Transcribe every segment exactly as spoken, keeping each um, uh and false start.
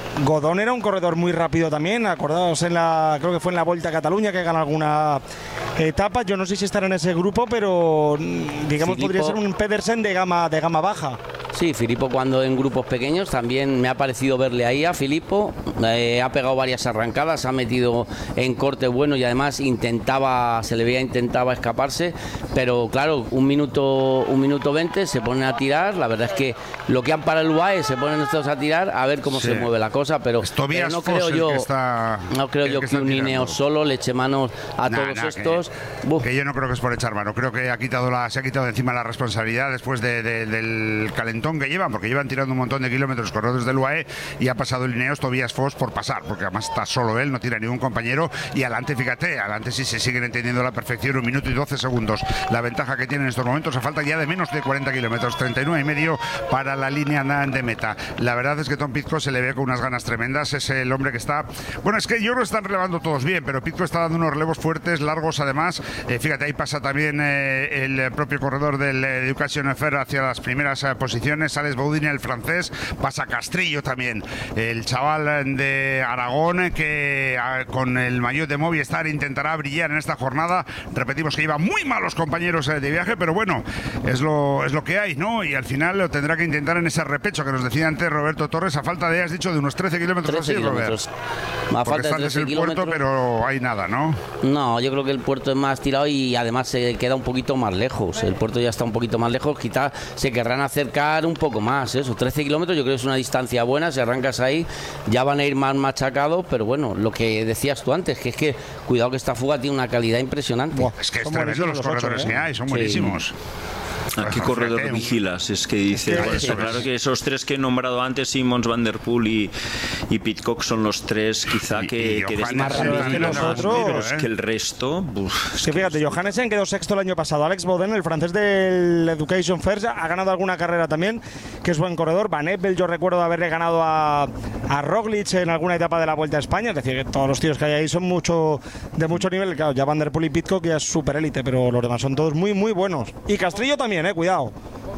Godón era un corredor muy rápido también, acordaos, en la, creo que fue en la Volta a Cataluña que gana alguna etapa. Yo no sé si estará en ese grupo, pero digamos Filippo, podría ser un Pedersen de gama, de gama baja. Sí, Filippo cuando en grupos pequeños también me ha parecido verle ahí a Filippo, eh, ha pegado varias arrancadas, ha metido en corte bueno y además intentaba, se le veía intentaba escaparse, pero claro, un minuto un minuto veinte se ponen a tirar, la verdad es que lo que han para el U A E se ponen estos a tirar a ver cómo sí. se mueve la cosa, pero, pero no creo yo que está, no creo yo que, que un Ineos solo le eche manos a nah, todos nah, estos. Que, que yo no creo que es por echar mano, creo que ha quitado la, se ha quitado de encima la responsabilidad después de, de, del calentón que llevan, porque llevan tirando un montón de kilómetros corredores del U A E y ha pasado el Ineos Tobias Foss por pasar, porque además está solo él, no tira ningún compañero y adelante, fíjate, adelante sí se siguen entendiendo a la perfección, un minuto y doce segundos la ventaja que tiene en estos momentos, a falta ya de menos de cuarenta kilómetros, treinta y nueve y medio para la línea de meta. La verdad es que Tom Pidcock se le ve con unas ganas tremendas, es el hombre que está, bueno, es que yo creo que están relevando todos bien, pero Pidcock está dando unos relevos fuertes, largos además, eh, fíjate, ahí pasa también eh, el propio corredor del eh, Education Fair hacia las primeras eh, posiciones, Alex Baudin, el francés, pasa Castrillo también, el chaval de Aragón que eh, con el maillot de Movistar intentará brillar en esta jornada, repetimos que lleva muy malos compañeros eh, de viaje, pero bueno, es lo, es lo que hay, ¿no? Y al final lo tendrá que intentar en ese repecho que nos decía antes Roberto Torres, a falta de, has dicho, de unos trece kilómetros así, Robert. A falta de trece el kilómetros. Puerto, pero hay nada, ¿no? No, yo creo que el puerto es más tirado y además se queda un poquito más lejos. El puerto ya está un poquito más lejos, quizás se querrán acercar un poco más. Eso, trece kilómetros yo creo que es una distancia buena, si arrancas ahí ya van a ir más machacados, pero bueno, lo que decías tú antes, que es que cuidado que esta fuga tiene una calidad impresionante. Buah, es que es tremendo los corredores que hay, son sí. buenísimos. ¿A qué corredor fíjate, vigilas? Es que dices, bueno, eso, claro que esos tres que he nombrado antes, Simmons, Van der Poel y, y Pidcock son los tres quizá que, y, y que destacan, es que nosotros, pero es que el resto uf, es que fíjate, Johannesen quedó sexto el año pasado, Alex Baudin, el francés del Education First, ha ganado alguna carrera también, que es buen corredor. Van Eppel, yo recuerdo haberle ganado a, a Roglic en alguna etapa de la Vuelta a España, es decir, que todos los tíos que hay ahí son mucho de mucho nivel, claro, ya Van der Poel y Pidcock ya es super élite, pero los demás son todos muy muy buenos. Y Castrillo también, eh, cuidado.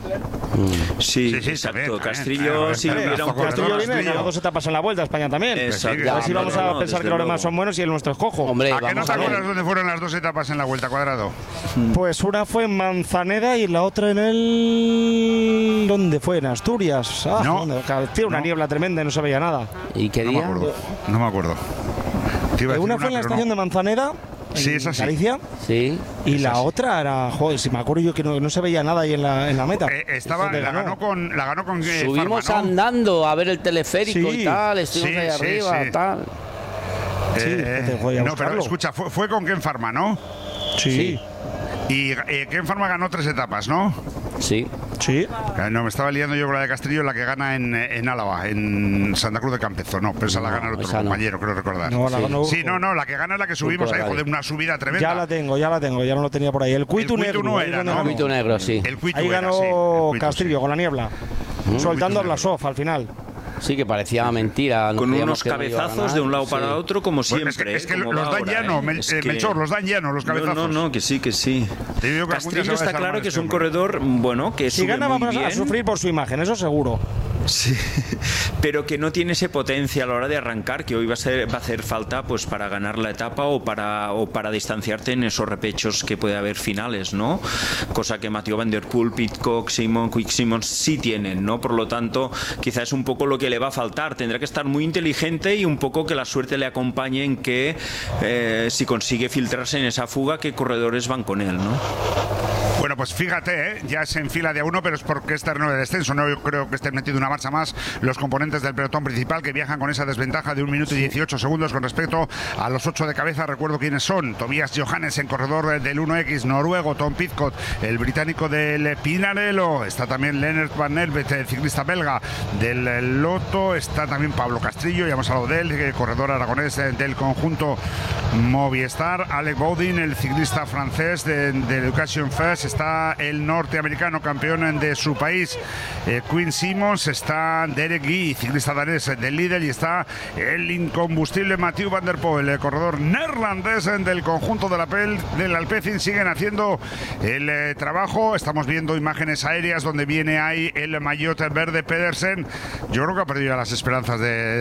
Sí, sí, sí, exacto. También, Castrillo, también, si también, hubiera un Castrillo viene ganando dos etapas en la Vuelta a España también. Exacto. A ver si vamos a no, no, pensar que los demás son buenos y el nuestro es cojo. Hombre, ¿a qué no te acuerdas dónde fueron las dos etapas en la Vuelta, Cuadrado? Pues una fue en Manzaneda y la otra en el... ¿Dónde fue? En Asturias. Ah, no, tiene una no. niebla tremenda y no se veía nada. ¿Y qué no día? Me acuerdo, no me acuerdo. Una, una fue en la estación no. de Manzaneda. Sí, es así. Galicia. Sí. Y es la así. otra era, joder, si me acuerdo yo que no, no se veía nada ahí en la, en la meta. Eh, estaba, la ganó. ganó con, la ganó con eh, Subimos Farma, ¿no? andando a ver el teleférico sí. y tal, estuvimos sí, ahí sí, arriba, sí. tal. Sí, eh, eh, no, pero escucha, fue, fue con Ken Farma, ¿no? Sí. Sí. Y eh, Ken Farma ganó tres etapas, ¿no? Sí. Sí. No, me estaba liando yo con la de Castrillo, la que gana en, en Álava, en Santa Cruz de Campezo. No, pero esa no, la gana el otro compañero, no. creo recordar. No, la sí. ganó sí, no, no, la que gana es la que subimos ahí, joder, una subida tremenda. Ya la tengo, ya la tengo, ya no lo tenía por ahí. El Cuitu Negro. No era, ¿no? El Cuitu Negro, sí. El Cuitu ahí era, ganó sí. Cuitu, Castrillo sí. con la niebla. Mm. Soltando la soft al final. Sí, que parecía mentira. Con unos cabezazos de un lado para sí. otro, como siempre. Bueno, es que, es que ¿eh? los dan llano, ¿eh? Mel, es que... Melchor, los dan llano, los cabezazos. No, no, no, que sí, que sí. Que Castrillo está claro que es un corredor, bueno, que si sube gana muy vamos bien. a sufrir por su imagen, eso seguro. Sí, pero que no tiene ese potencia a la hora de arrancar, que hoy va a, ser, va a hacer falta pues para ganar la etapa o para, o para distanciarte en esos repechos que puede haber finales, ¿no? Cosa que Mathieu Van der Poel, Pidcock, Simon, Quick Simons sí tienen, ¿no? Por lo tanto, quizás es un poco lo que le va a faltar. Tendrá que estar muy inteligente y un poco que la suerte le acompañe en que eh, si consigue filtrarse en esa fuga, que corredores van con él, ¿no? Bueno, pues fíjate, ¿eh? Ya se enfila de a uno, pero es porque este terreno de descenso. No, yo creo que estén metido una marcha más los componentes del pelotón principal, que viajan con esa desventaja de un minuto y dieciocho segundos con respecto a los ocho de cabeza. Recuerdo quiénes son: Tobias Johannesen, corredor del uno equis noruego; Tom Pidcock, el británico del Pinarello; está también Lennart Van Nervet, el ciclista belga del Lotto; está también Pablo Castrillo, ya hemos hablado de él, el corredor aragonés del conjunto Movistar; Alec Baudin, el ciclista francés de, de Education First; está el norteamericano campeón de su país, eh, Quinn Simmons; está Derek Guy, ciclista danés del Lidl; y está el incombustible Mathieu Van der Poel, el corredor neerlandés del conjunto de la Pel, del Alpecin. Siguen haciendo el eh, trabajo. Estamos viendo imágenes aéreas donde viene ahí el maillot verde Pedersen. Yo creo que ha perdido ya las esperanzas de